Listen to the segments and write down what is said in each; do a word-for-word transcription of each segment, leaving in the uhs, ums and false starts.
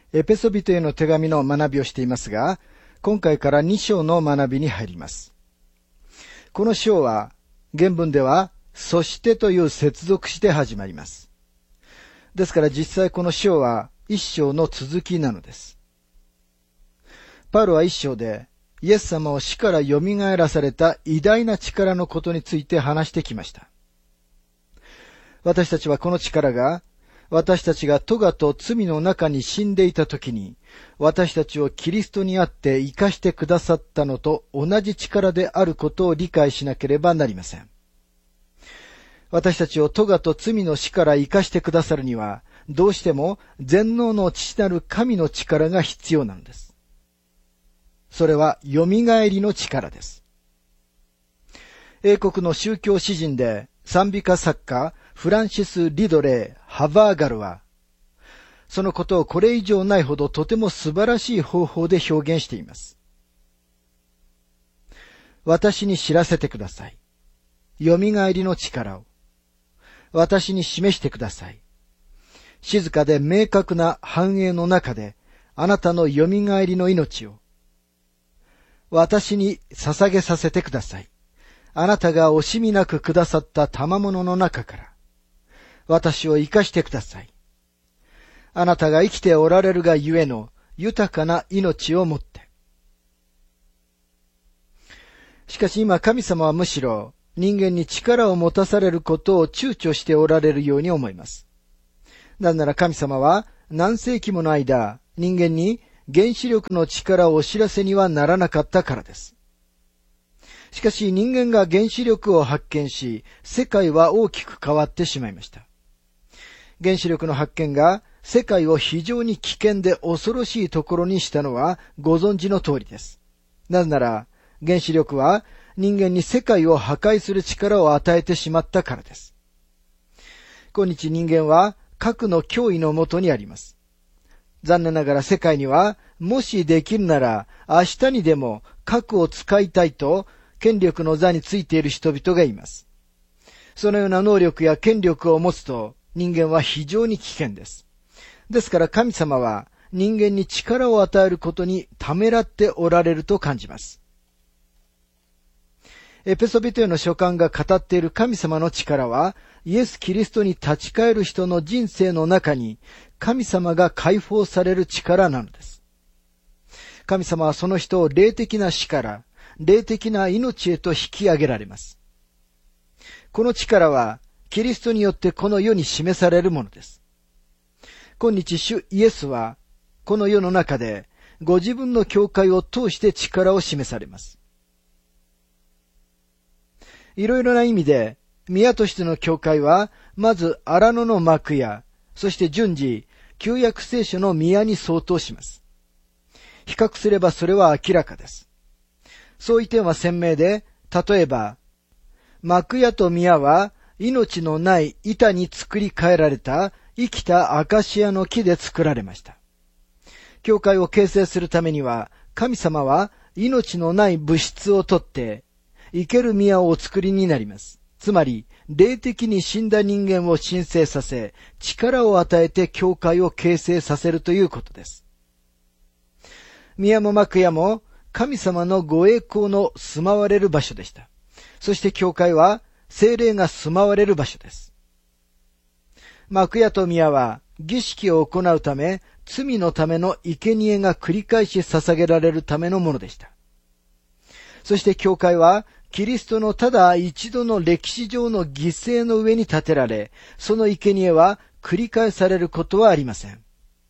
エペソビトへの手紙の学びをしていますが、今回からに章の学びに入ります。この章は、原文では、そしてという接続して始まります。ですから実際この章は一章の続きなのです。パウロは一章で、イエス様を死から蘇らされた偉大な力のことについて話してきました。私たちはこの力が、私たちが咎と罪の中に死んでいたときに、私たちをキリストにあって生かしてくださったのと同じ力であることを理解しなければなりません。私たちを咎と罪の死から生かしてくださるには、どうしても全能の父なる神の力が必要なのです。それは蘇りの力です。英国の宗教詩人で賛美歌作家フランシス・リドレー・ハバーガルは、そのことをこれ以上ないほどとても素晴らしい方法で表現しています。私に知らせてください。蘇りの力を。私に示してください。静かで明確な繁栄の中で、あなたの蘇りの命を。私に捧げさせてください。あなたが惜しみなくくださった賜物の中から。私を生かしてください。あなたが生きておられるがゆえの豊かな命をもって。しかし今神様はむしろ人間に力を持たされることを躊躇しておられるように思います。なぜなら神様は何世紀もの間人間に原子力の力をお知らせにはならなかったからです。しかし人間が原子力を発見し、世界は大きく変わってしまいました。原子力の発見が世界を非常に危険で恐ろしいところにしたのはご存知の通りです。なぜなら原子力は人間に世界を破壊する力を与えてしまったからです。今日人間は核の脅威のもとにあります。残念ながら世界にはもしできるなら明日にでも核を使いたいと権力の座についている人々がいます。そのような能力や権力を持つと人間は非常に危険です。ですから神様は人間に力を与えることにためらっておられると感じます。エペソビトへの書簡が語っている神様の力は、イエス・キリストに立ち返る人の人生の中に神様が解放される力なのです。神様はその人を霊的な死から霊的な命へと引き上げられます。この力はキリストによってこの世に示されるものです。今日主イエスはこの世の中でご自分の教会を通して力を示されます。いろいろな意味で宮としての教会はまず荒野の幕屋、そして順次旧約聖書の宮に相当します。比較すればそれは明らかです。そういう点は鮮明で、例えば幕屋と宮は命のない板に作り変えられた生きたアカシアの木で作られました。教会を形成するためには神様は命のない物質をとって生ける宮をお作りになります。つまり霊的に死んだ人間を神聖させ力を与えて教会を形成させるということです。宮も幕屋も神様のご栄光の住まわれる場所でした。そして教会は聖霊が住まわれる場所です。幕屋と宮は儀式を行うため、罪のための生贄が繰り返し捧げられるためのものでした。そして教会はキリストのただ一度の歴史上の犠牲の上に建てられ、その生贄は繰り返されることはありません。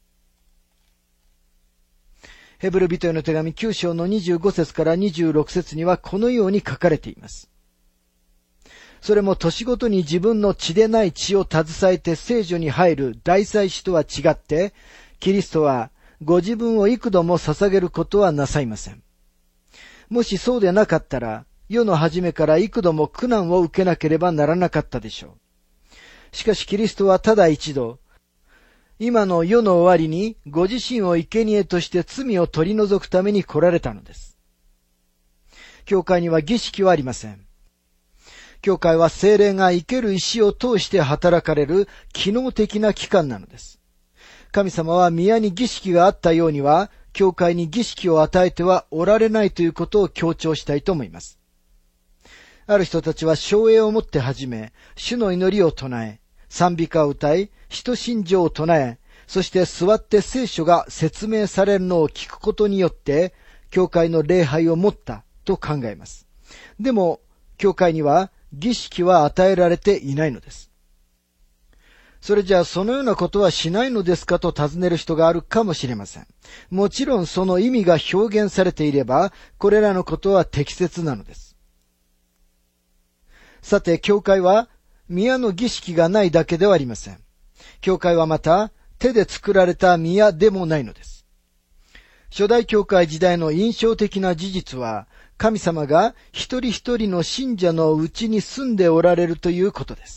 ヘブル人への手紙きゅう章のにじゅうご節からにじゅうろく節にはこのように書かれています。それも年ごとに自分の血でない血を携えて聖所に入る大祭司とは違って、キリストはご自分を幾度も捧げることはなさいません。もしそうでなかったら、世の初めから幾度も苦難を受けなければならなかったでしょう。しかしキリストはただ一度、今の世の終わりにご自身を生贄として罪を取り除くために来られたのです。教会には儀式はありません。教会は聖霊が生ける石を通して働かれる機能的な機関なのです。 神様は宮に儀式があったようには、教会に儀式を与えてはおられないということを強調したいと思います。ある人たちは唱詠をもって始め、主の祈りを唱え、賛美歌を歌い、使徒信条を唱え、そして座って聖書が説明されるのを聞くことによって、教会の礼拝を持ったと考えます。でも、教会には儀式は与えられていないのです。それじゃあそのようなことはしないのですかと尋ねる人があるかもしれません。もちろんその意味が表現されていれば、これらのことは適切なのです。さて、教会は宮の儀式がないだけではありません。教会はまた手で作られた宮でもないのです。初代教会時代の印象的な事実は、神様が一人一人の信者のうちに住んでおられるということです。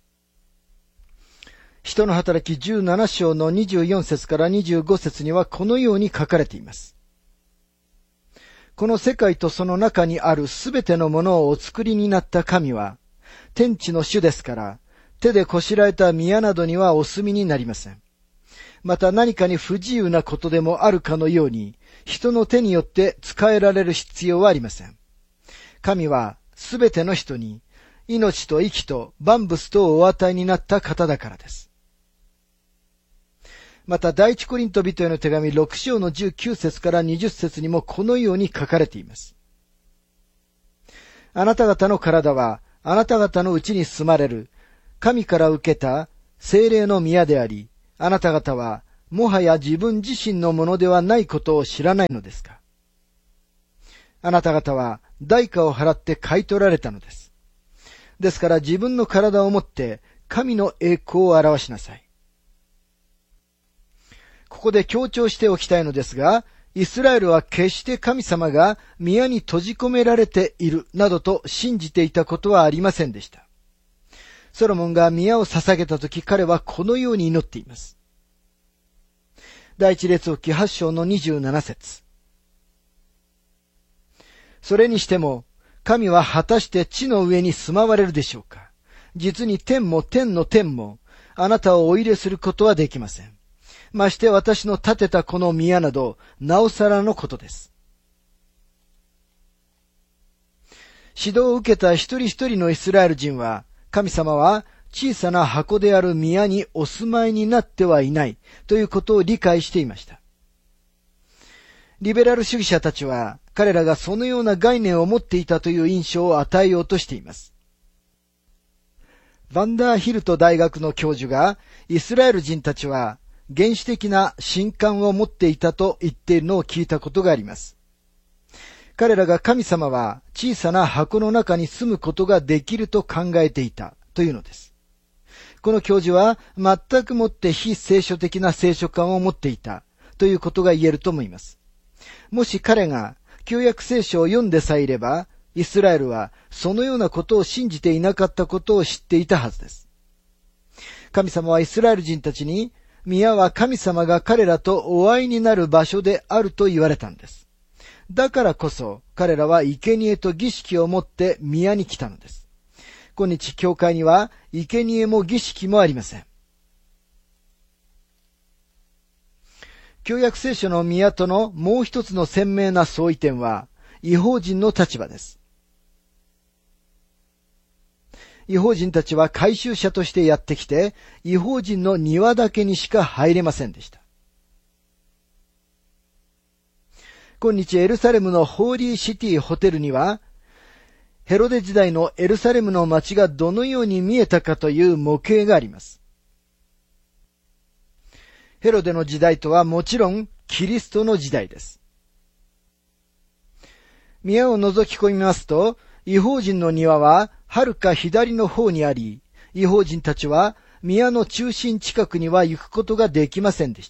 使徒の働きじゅうなな章のにじゅうよん節からにじゅうご節にはこのように書かれています。この世界とその中にあるすべてのものをお作りになった神は、天地の主ですから、手でこしらえた宮などにはお住みになりません。また何かに不自由なことでもあるかのように、人の手によって使えられる必要はありません。神はすべての人に、命と息と万物とをお与えになった方だからです。また第一コリント人への手紙ろく章のじゅうきゅう節からにじゅう節にもこのように書かれています。あなた方の体はあなた方のうちに住まれる神から受けた聖霊の宮であり、あなた方はもはや自分自身のものではないことを知らないのですか。あなた方は代価を払って買い取られたのです。ですから自分の体をもって神の栄光を表しなさい。ここで強調しておきたいのですが、イスラエルは決して神様が宮に閉じ込められているなどと信じていたことはありませんでした。ソロモンが宮を捧げたとき、彼はこのように祈っています。第一列王記はち章のにじゅうなな節。それにしても、神は果たして地の上に住まわれるでしょうか。実に天も天の天も、あなたをお入れすることはできません。まして私の建てたこの宮など、なおさらのことです。指導を受けた一人一人のイスラエル人は、神様は小さな箱である宮にお住まいになってはいないということを理解していました。リベラル主義者たちは、彼らがそのような概念を持っていたという印象を与えようとしています。バンダーヒルト大学の教授が、イスラエル人たちは、原始的な神感を持っていたと言っているのを聞いたことがあります。彼らが神様は小さな箱の中に住むことができると考えていたというのです。この教授は全くもって非聖書的な聖書観を持っていたということが言えると思います。もし彼が旧約聖書を読んでさえいれば、イスラエルはそのようなことを信じていなかったことを知っていたはずです。神様はイスラエル人たちに、宮は神様が彼らとお会いになる場所であると言われたんです。だからこそ彼らは生贄と儀式を持って宮に来たのです。今日教会には生贄も儀式もありません。旧約聖書の宮とのもう一つの鮮明な相違点は異邦人の立場です。異邦人たちは改宗者としてやってきて、異邦人の庭だけにしか入れませんでした。今日エルサレムのホーリーシティホテルには、ヘロデ時代のエルサレムの街がどのように見えたかという模型があります。ヘロデの時代とはもちろんキリストの時代です。宮を覗き込みますと、異邦人の庭は遥か左の方にあり、異邦人たちは宮の中心近くには行くことができませんでした。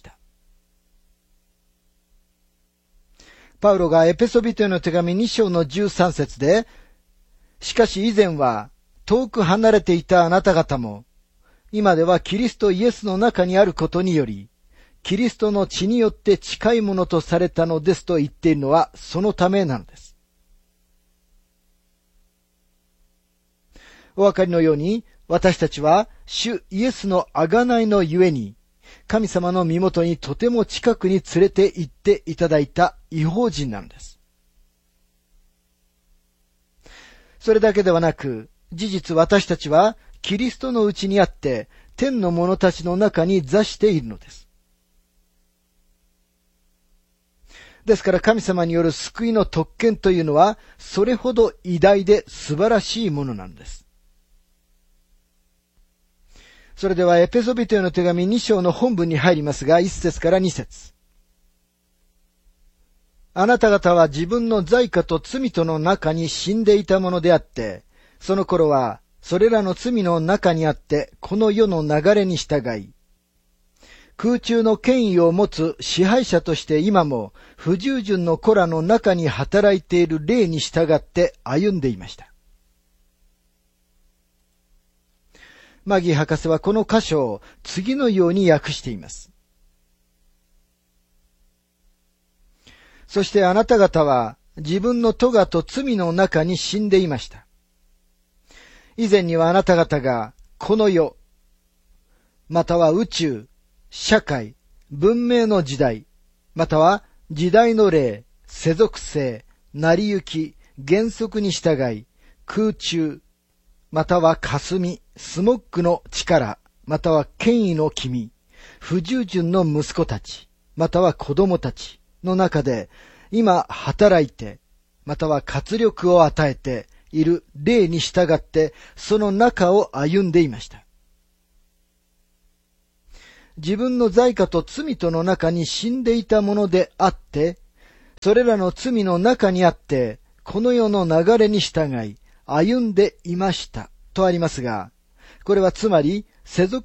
パウロがエペソビトへの手紙に章のじゅうさん節で、しかし以前は遠く離れていたあなた方も、今ではキリストイエスの中にあることにより、キリストの血によって近いものとされたのですと言っているのはそのためなのです。お分かりのように、私たちは主イエスの贖いのゆえに、 神様の身元にとても近くに連れて行っていただいた異邦人なのです。それだけではなく、事実私たちはキリストのうちにあって、天の者たちの中に座しているのです。ですから神様による救いの特権というのは、それほど偉大で素晴らしいものなんです。それではエペソビトへの手紙に章の本文に入りますが、いっ節からに節。あなた方は自分の罪過と罪との中に死んでいたものであって、その頃はそれらの罪の中にあってこの世の流れに従い、空中の権威を持つ支配者として今も不従順の子らの中に働いている霊に従って歩んでいました。マギー博士はこの箇所を次のように訳しています。そしてあなた方は自分の咎と罪の中に死んでいました。以前にはあなた方がこの世、または宇宙、社会、文明の時代、または時代の霊、世俗性、成り行き、原則に従い、空中、または霞、スモッグの力、または権威の君、不従順の息子たち、または子供たちの中で、今働いて、または活力を与えている霊に従って、その中を歩んでいました。自分の罪過と罪との中に死んでいたものであって、それらの罪の中にあって、この世の流れに従い、歩んでいましたとありますが、これはつまり世俗